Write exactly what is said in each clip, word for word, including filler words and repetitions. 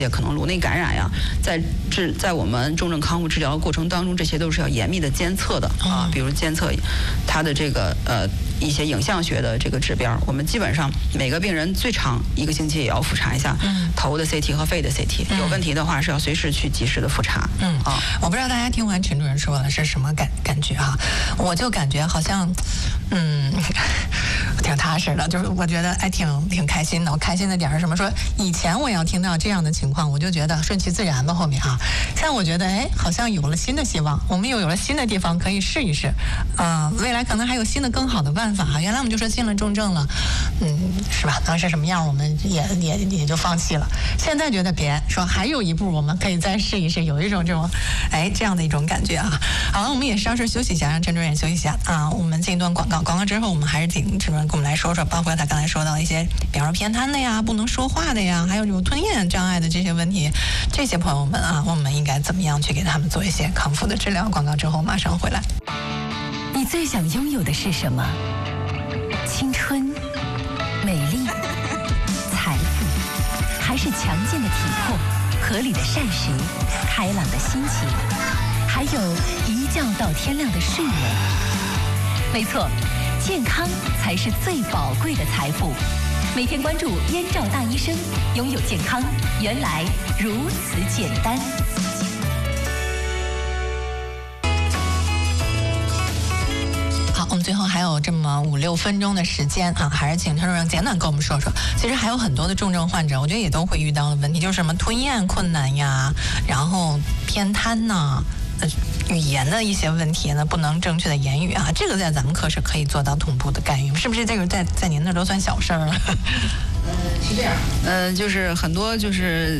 也可能颅内感染呀，在治在我们重症康复治疗过程当中，这些都是要严密的监测的啊，比如监测它的这个呃一些影像学的这个指标，我们基本上每个病人最长一个星期也要复查一下头的 C T 和肺的 C T，、嗯、有问题的话是要随时去及时的复查。 嗯啊，我不知道大家听完陈主任说的是什么感感觉哈、啊，我就感觉好像嗯挺踏实的，就是我觉得哎挺挺开心的。我开心的点是什么？说以前我要听到这样的情况，我就觉得顺其自然吧，后面啊，现在我觉得哎，好像有了新的希望，我们又有了新的地方可以试一试，啊、呃，未来可能还有新的更好的办法哈。原来我们就说进了重症了，嗯，是吧？当时什么样我们也也也就放弃了。现在觉得别说还有一步，我们可以再试一试，有一种这种哎这样的一种感觉啊。好了，我们也稍事休息一下，让陈主任休息一下啊。我们进一段广告，广告之后我们还是请陈主任跟我们来说说，包括他刚才说到一些，比方说偏瘫的呀、不能说话的呀，还有这种吞咽障碍的这些问题，这些朋友们啊，我们应该怎么样去给他们做一些康复的治疗？广告之后马上回来。 你最想拥有的是什么？青春、美丽、财富，还是强健的体魄、合理的膳食、开朗的心情，还有一觉到天亮的睡眠？没错，健康才是最宝贵的财富。每天关注燕赵大医生，拥有健康原来如此简单。 好，我们最后还有这么五六分钟的时间啊，还是请陈主任简短跟我们说说。其实还有很多的重症患者，我觉得也都会遇到的问题，就是什么吞咽困难呀，然后偏瘫呐。呃，语言的一些问题呢，不能正确的言语啊，这个在咱们科室可以做到同步的干预，是不是？这个在在您那都算小事儿了？ 呃，是这样，呃，就是很多就是。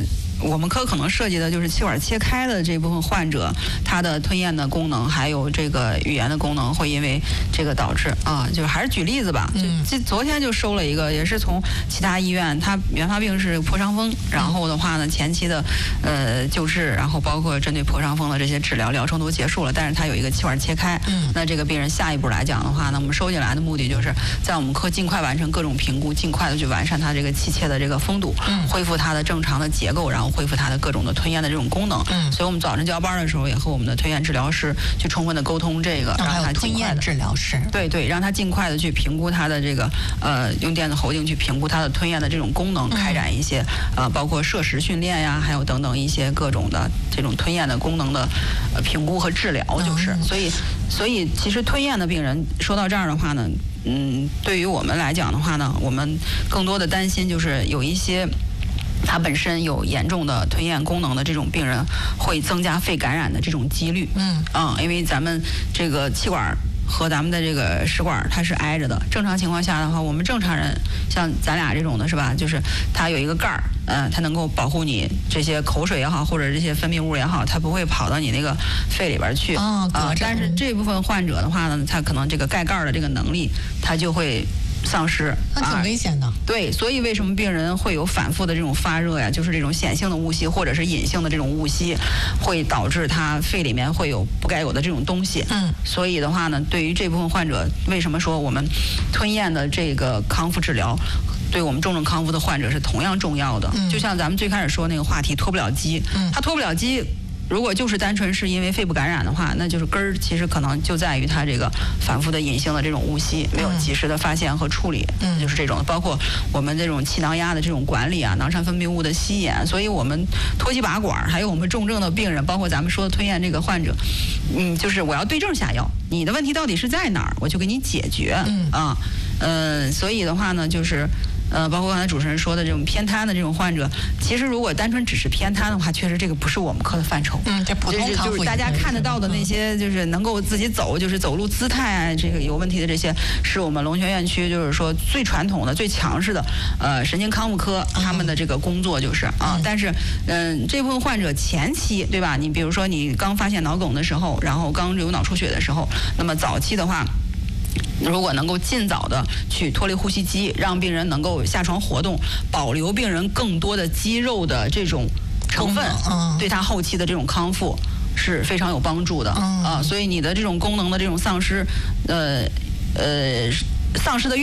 我们科可能涉及的就是气管切开的这部分患者，他的吞咽的功能还有这个语言的功能会因为这个导致啊，就是还是举例子吧， 嗯、 就昨天就收了一个，也是从其他医院，他原发病是破伤风，然后的话呢，前期的呃救治，然后包括针对破伤风的这些治疗疗程都结束了，但是他有一个气管切开， 嗯， 那这个病人下一步来讲的话呢，我们收进来的目的就是在我们科尽快完成各种评估，尽快的去完善他这个气切的这个风度， 嗯， 恢复他的正常的结构，然后恢复它的各种的吞咽的这种功能。 嗯， 所以我们早晨交班的时候，也和我们的吞咽治疗师去充分的沟通这个， 让他尽快的治疗师， 对对，让他尽快的去评估他的这个呃，用电子喉镜去评估他的吞咽的这种功能， 嗯、 开展一些呃，包括摄食训练呀，还有等等一些各种的这种吞咽的功能的呃评估和治疗，就是、 嗯、 所以所以其实吞咽的病人说到这儿的话呢，嗯，对于我们来讲的话呢，我们更多的担心就是有一些。他本身有严重的吞咽功能的这种病人，会增加肺感染的这种几率。 嗯， 啊、嗯，因为咱们这个气管和咱们的这个食管它是挨着的。正常情况下的话，我们正常人像咱俩这种的是吧？就是它有一个盖儿，呃，它能够保护你这些口水也好，或者这些分泌物也好，它不会跑到你那个肺里边去。 哦， 啊、呃，但是这部分患者的话呢，他可能这个盖盖儿的这个能力，他就会。丧失， 那挺危险的、啊。 对，所以为什么病人会有反复的这种发热呀？就是这种显性的误吸或者是隐性的这种误吸，会导致他肺里面会有不该有的这种东西。 嗯， 所以的话呢，对于这部分患者，为什么说我们吞咽的这个康复治疗？对我们重症康复的患者是同样重要的。嗯、就像咱们最开始说那个话题，脱不了肌， 嗯， 他脱不了肌。如果就是单纯是因为肺部感染的话，那就是根儿其实可能就在于它这个反复的隐性的这种误吸，没有及时的发现和处理， 嗯， 就是这种，包括我们这种气囊压的这种管理啊，囊山分泌物的吸引，所以我们脱肌拔管，还有我们重症的病人，包括咱们说的吞咽这个患者，嗯，就是我要对症下药，你的问题到底是在哪儿，我就给你解决， 嗯啊，呃，所以的话呢，就是。呃，包括刚才主持人说的这种偏瘫的这种患者，其实如果单纯只是偏瘫的话，确实这个不是我们科的范畴。 嗯，这普通康复就是就是大家看得到的那些，就是能够自己走，就是走路姿态啊，这个有问题的这些，是我们龙泉院区就是说最传统的、最强势的呃神经康复科他们的这个工作就是啊。但是嗯、呃，这部分患者前期对吧？你比如说你刚发现脑梗的时候，然后刚有脑出血的时候，那么早期的话。如果能够尽早的去脱离呼吸机，让病人能够下床活动，保留病人更多的肌肉的这种成分， 嗯、 对他后期的这种康复是非常有帮助的、 嗯、 啊。所以你的这种功能的这种丧失，呃呃。丧失的越少，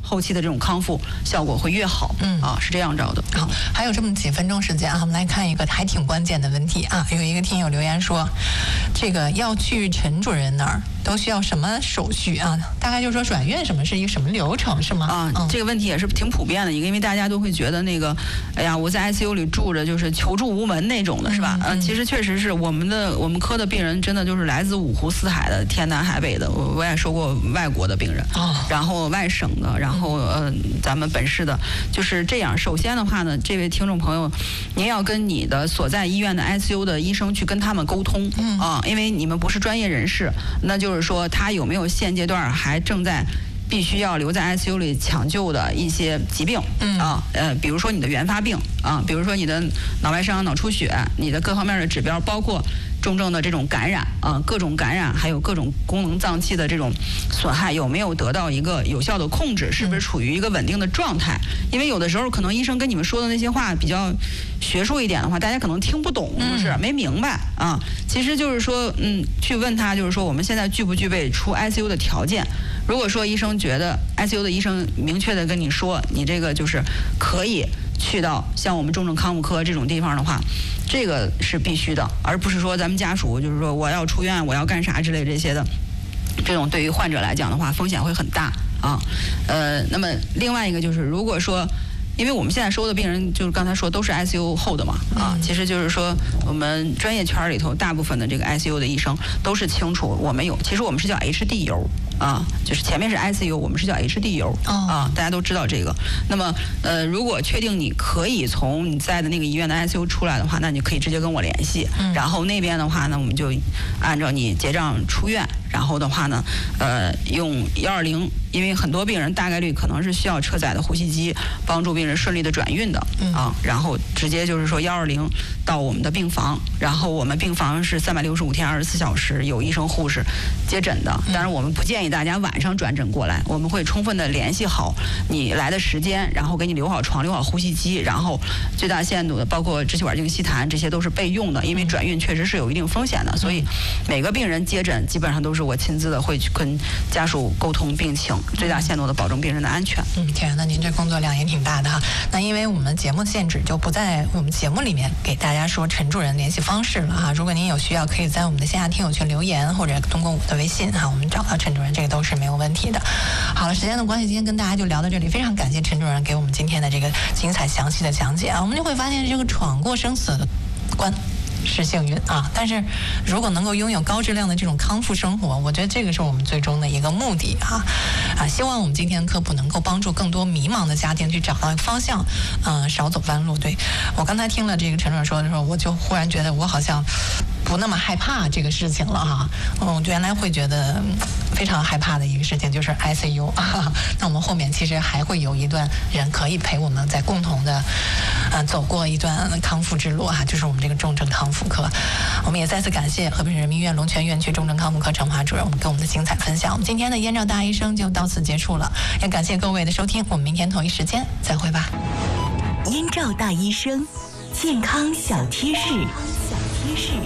后期的这种康复效果会越好。嗯啊，是这样着的。 好，还有这么几分钟时间啊，我们来看一个还挺关键的问题啊。有一个听友留言说，这个要去陈主任那儿都需要什么手续啊？大概就是说转院什么是一个什么流程是吗？ 啊， 嗯、 这个问题也是挺普遍的一个，因为大家都会觉得那个，哎呀，我在 I C U 里住着就是求助无门那种的，是吧？嗯、呃，其实确实是我们的我们科的病人真的就是来自五湖四海的，天南海北的。我我也收过外国的病人，哦、然后外省的，然后呃咱们本市的，就是这样。首先的话呢，这位听众朋友，您要跟你的所在医院的 I C U 的医生去跟他们沟通，嗯啊，因为你们不是专业人士，那就是说他有没有现阶段还正在必须要留在 I C U 里抢救的一些疾病，嗯啊，呃，比如说你的原发病啊，比如说你的脑外伤、脑出血，你的各方面的指标，包括重症的这种感染啊，各种感染，还有各种功能脏器的这种损害，有没有得到一个有效的控制，是不是处于一个稳定的状态？因为有的时候可能医生跟你们说的那些话比较学术一点的话，大家可能听不懂，是没明白啊。其实就是说，嗯，去问他，就是说我们现在具不具备出 I C U 的条件？如果说医生觉得 I C U 的医生明确的跟你说，你这个就是可以去到像我们重症康复科这种地方的话，这个是必须的，而不是说咱们家属就是说我要出院，我要干啥之类这些的，这种对于患者来讲的话，风险会很大啊。呃，那么另外一个就是，如果说因为我们现在收的病人，就是刚才说都是 I C U 后的嘛，啊，其实就是说我们专业圈里头大部分的这个 I C U 的医生都是清楚我们有，其实我们是叫 H D 游啊，就是前面是 I C U， 我们是叫 H D 游啊，大家都知道这个。那么呃，如果确定你可以从你在的那个医院的 I C U 出来的话，那你可以直接跟我联系，然后那边的话呢，我们就按照你结账出院，然后的话呢，呃，用幺二零。因为很多病人大概率可能是需要车载的呼吸机帮助病人顺利的转运的、嗯、啊，然后直接就是说幺二零到我们的病房，然后我们病房是三百六十五天二十四小时有医生护士接诊的。当然我们不建议大家晚上转诊过来，我们会充分的联系好你来的时间，然后给你留好床留好呼吸机，然后最大限度的包括支气管镜吸痰，这些都是备用的，因为转运确实是有一定风险的，所以每个病人接诊基本上都是我亲自的会去跟家属沟通病情，最大限度的保证病人的安全。 嗯，天啊，那您这工作量也挺大的哈。那因为我们节目限制，就不在我们节目里面给大家说陈主任联系方式了哈。如果您有需要，可以在我们的线下听友群留言，或者通过我的微信哈，我们找到陈主任，这个都是没有问题的。好了，时间的关系，今天跟大家就聊到这里，非常感谢陈主任给我们今天的这个精彩详细的讲解啊。我们就会发现，这个闯过生死的关是幸运啊，但是如果能够拥有高质量的这种康复生活，我觉得这个是我们最终的一个目的啊啊！希望我们今天的科普能够帮助更多迷茫的家庭去找到方向，嗯、呃，少走弯路。对，我刚才听了这个陈主任说的时候，我就忽然觉得我好像不那么害怕这个事情了哈。嗯，原来会觉得非常害怕的一个事情就是 I C U 啊。那我们后面其实还会有一段人可以陪我们在共同的，嗯、呃，走过一段康复之路哈，就是我们这个重症康复。妇科，我们也再次感谢和平人民医院龙泉院区重症康复科陈华主任，我们给我们的精彩分享。我们今天的燕赵大医生就到此结束了，也感谢各位的收听，我们明天同一时间再会吧。 燕赵大医生，健康小贴士。小贴士。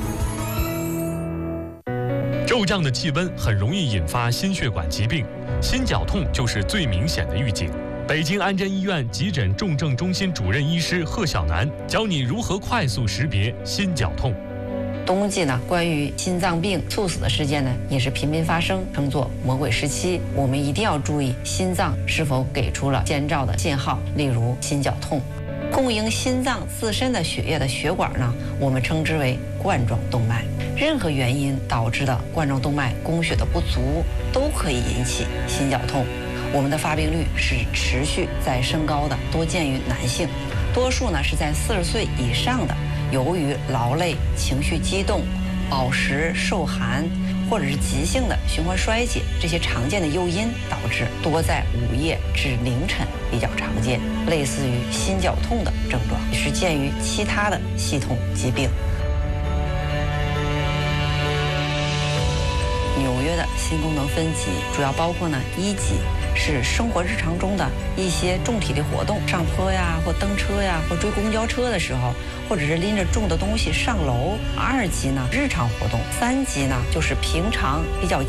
骤降的气温很容易引发心血管疾病，心绞痛就是最明显的预警。北京安贞医院急诊重症中心主任医师贺小楠教你如何快速识别心绞痛。 冬季呢，关于心脏病猝死的事件呢，也是频频发生，称作魔鬼时期。我们一定要注意心脏是否给出了先兆的信号，例如心绞痛。供应心脏自身的血液的血管呢，我们称之为冠状动脉。任何原因导致的冠状动脉供血的不足，都可以引起心绞痛。我们的发病率是持续在升高的，多见于男性，多数呢是在四十岁以上的，由于劳累、情绪激动、饱食受寒，或者是急性的循环衰竭这些常见的诱因导致，多在午夜至凌晨比较常见，类似于心绞痛的症状，是见于其他的系统疾病。纽约的心功能分级主要包括呢，一级是生活日常中的一些重体力活动，上坡呀，或蹬车呀，或追公交车的时候，或者是拎着重的东西上楼。二级呢，日常活动。三级呢，就是平常比较